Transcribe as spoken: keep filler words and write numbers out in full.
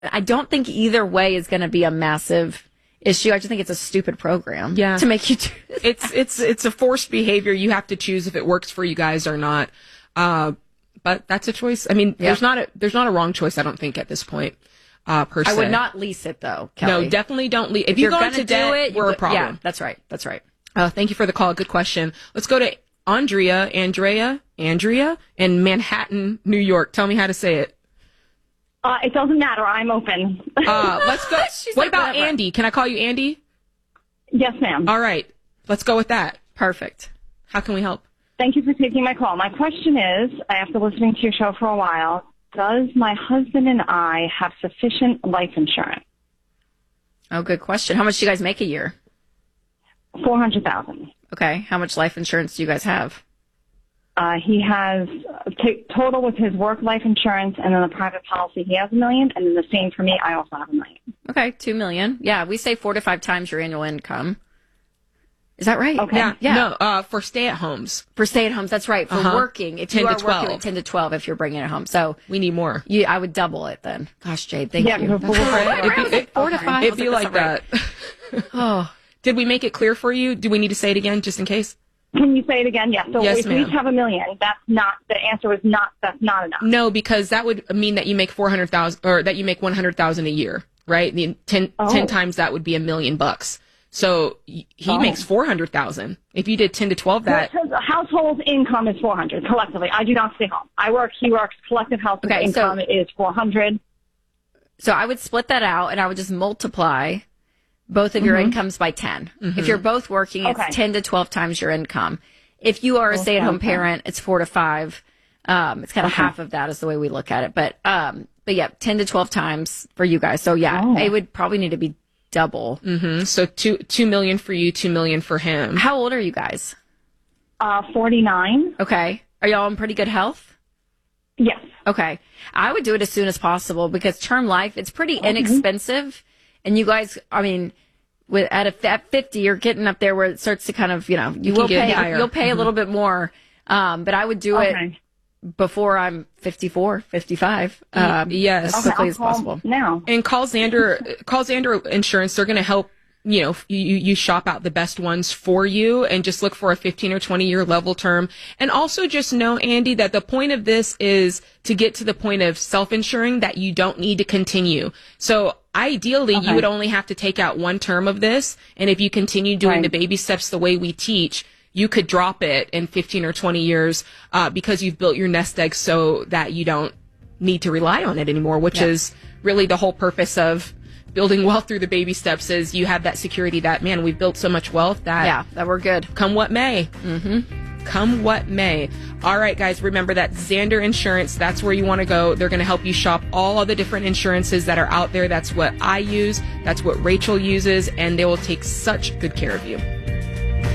I don't think either way is going to be a massive issue. I just think it's a stupid program yeah. to make you do that. It's, it's, it's a forced behavior. You have to choose if it works for you guys or not. Uh, but that's a choice. I mean, yeah. there's not a, there's not a wrong choice, I don't think, at this point. Uh, per se. I would not lease it though, Kelly. No, definitely don't lease. If, if you you're go going into to do debt, it, we're go, a problem. Yeah, that's right. That's right. Uh, thank you for the call. Good question. Let's go to Andrea, Andrea, Andrea in Manhattan, New York. Tell me how to say it. Uh, it doesn't matter. I'm open. Uh, let's go. What like, about whatever. Andy? Can I call you Andy? Yes, ma'am. All right. Let's go with that. Perfect. How can we help? Thank you for taking my call. My question is, after listening to your show for a while, does my husband and I have sufficient life insurance? Oh, good question. How much do you guys make a year? four hundred thousand dollars. Okay. How much life insurance do you guys have? Uh, he has t- total with his work life insurance, and then the private policy, he has a million, and then the same for me, I also have a million. Okay, two million. Yeah, we say four to five times your annual income. Is that right? Okay. Yeah. Yeah. No, uh, for stay-at-homes. For stay-at-homes, that's right. For Uh-huh. working, if ten you to are twelve. working, ten to twelve if you're bringing it home. So We need more. you, I would double it then. Gosh, Jade, thank Yeah, you. because That's we're- right. It'd be- it- Four to okay. five. It'd be That's like right. that. Oh, Did we make it clear for you? Do we need to say it again just in case? Can you say it again? Yes. So Yes, if we ma'am. each have a million, that's not, the answer was not, that's not enough. No, because that would mean that you make four hundred thousand or that you make one hundred thousand a year, right? The ten, Oh. ten times that would be a million bucks. So y- he Oh. makes four hundred thousand. If you did ten to twelve, that His household income is four hundred collectively. I do not stay home. I work, he works. Collective household Okay, so- income is four hundred. so I would split that out and I would just multiply both of your incomes by ten. If you're both working, it's Okay. ten to twelve times your income. If you are a stay-at-home okay. parent, it's four to five. Um, it's kind of Okay. half of that is the way we look at it. But, um, but yeah, ten to twelve times for you guys. So yeah, Oh. it would probably need to be double. mhm. So two two million for you, two million for him. How old are you guys? Uh, forty-nine. Okay. Are y'all in pretty good health? Yes. Okay. I would do it as soon as possible because term life, it's pretty inexpensive. And you guys, I mean, with at, a, at fifty, you're getting up there where it starts to kind of, you know, you can will get pay, higher. you'll pay a little bit more. Um, but I would do Okay. it before I'm fifty-four, fifty-five. Um, yes. As Okay, quickly I'll as call possible. now. And call Xander, call Xander Insurance. They're going to help, you know, you, you shop out the best ones for you and just look for a fifteen or twenty year level term. And also just know, Andy, that the point of this is to get to the point of self-insuring that you don't need to continue. So ideally, Okay. you would only have to take out one term of this. And if you continue doing Right. the baby steps the way we teach, you could drop it in fifteen or twenty years, uh, because you've built your nest egg so that you don't need to rely on it anymore, which Yeah. is really the whole purpose of building wealth through the baby steps is you have that security that, man, we've built so much wealth that Yeah, that we're good. come what may. Mm-hmm. Come what may. All right, guys, remember that Xander Insurance, that's where you want to go. They're going to help you shop all of the different insurances that are out there. That's what I use. That's what Rachel uses, and they will take such good care of you.